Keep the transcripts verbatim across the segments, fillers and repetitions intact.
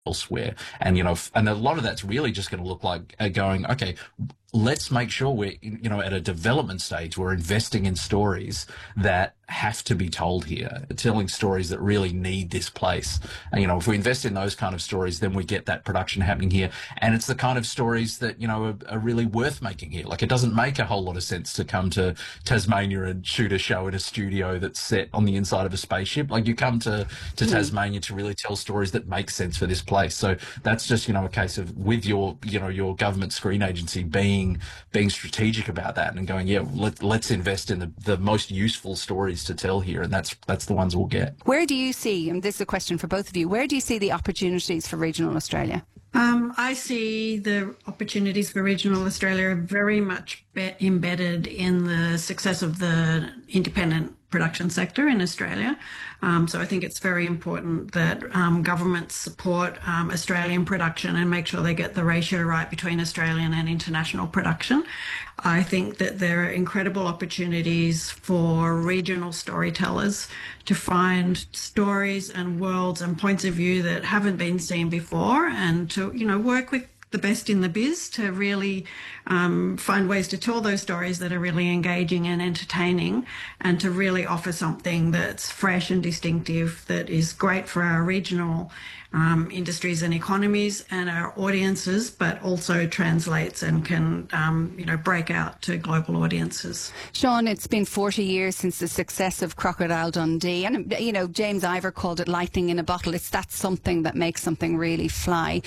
elsewhere. And, you know, and a lot of that's really just going to look like uh, going, okay, let's make sure we're, you know, at a development stage, we're investing in stories that have to be told here, telling stories that really need this place. And, you know, if we invest in those kind of stories, then we get that production happening here. And it's the kind of stories that, you know, are, are really worth making here. Like, it doesn't make a whole lot of sense to come to Tasmania and shoot a show in a studio that's set on the inside of a spaceship. Like, you come to, to mm. Tasmania to really tell stories that make sense for this place. So that's just, you know, a case of, with your, you know, your government screen agency being being strategic about that and going, yeah, let, let's invest in the, the most useful stories to tell here, and that's that's the ones we'll get. Where do you see, and this is a question for both of you, where do you see the opportunities for regional Australia? Um, I see the opportunities for regional Australia very much be- embedded in the success of the independent production sector in Australia. Um, so I think it's very important that um, governments support um, Australian production and make sure they get the ratio right between Australian and international production. I think that there are incredible opportunities for regional storytellers to find stories and worlds and points of view that haven't been seen before, and to, you know, work with the best in the biz to really um, find ways to tell those stories that are really engaging and entertaining, and to really offer something that's fresh and distinctive, that is great for our regional um, industries and economies and our audiences, but also translates and can, um, you know, break out to global audiences. Sean, it's been forty years since the success of Crocodile Dundee, and, you know, James Ivor called it lightning in a bottle. It's that something that makes something really fly.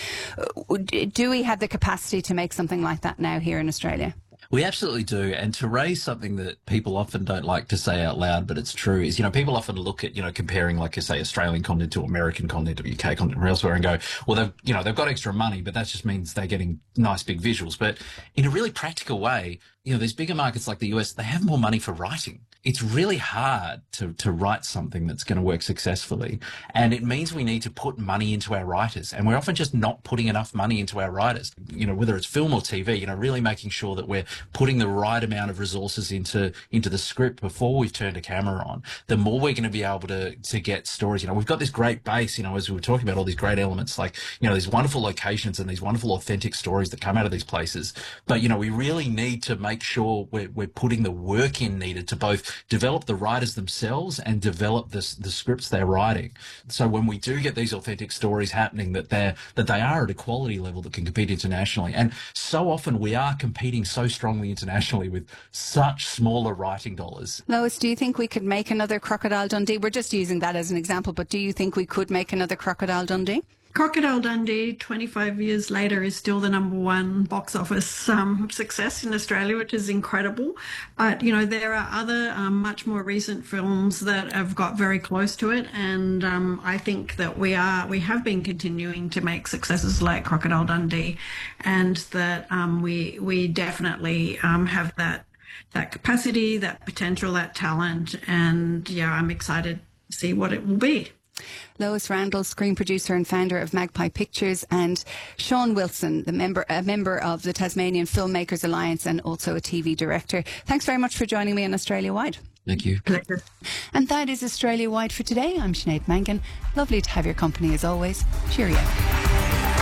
Do we have the capacity to make something like that now here in Australia? We absolutely do. And to raise something that people often don't like to say out loud, but it's true, is, you know, people often look at, you know, comparing, like, you say, Australian content to American content or U K content or elsewhere and go, well, they've, you know, they've got extra money, but that just means they're getting nice big visuals. But in a really practical way, you know, these bigger markets like the U S, they have more money for writing. It's really hard to, to write something that's going to work successfully. And it means we need to put money into our writers. And we're often just not putting enough money into our writers, you know, whether it's film or T V, you know, really making sure that we're putting the right amount of resources into, into the script before we've turned a camera on. The more we're going to be able to, to get stories. You know, we've got this great base, you know, as we were talking about all these great elements, like, you know, these wonderful locations and these wonderful authentic stories that come out of these places. But, you know, we really need to make sure we're, we're putting the work in needed to both develop the writers themselves and develop the, the scripts they're writing. So when we do get these authentic stories happening, that they're, that they are at a quality level that can compete internationally. And so often we are competing so strongly internationally with such smaller writing dollars. Lois, do you think we could make another Crocodile Dundee? We're just using that as an example, but do you think we could make another Crocodile Dundee? Crocodile Dundee, twenty-five years later, is still the number one box office um, success in Australia, which is incredible. But, you know, there are other um, much more recent films that have got very close to it. And um, I think that we are, we have been continuing to make successes like Crocodile Dundee, and that um, we, we definitely um, have that, that capacity, that potential, that talent. And yeah, I'm excited to see what it will be. Lois Randall, screen producer and founder of Magpie Pictures, and Sean Wilson, the member a member of the Tasmanian Filmmakers Alliance and also a T V director. Thanks very much for joining me on Australia Wide. Thank you. Pleasure. And that is Australia Wide for today. I'm Sinead Mangan. Lovely to have your company as always. Cheerio.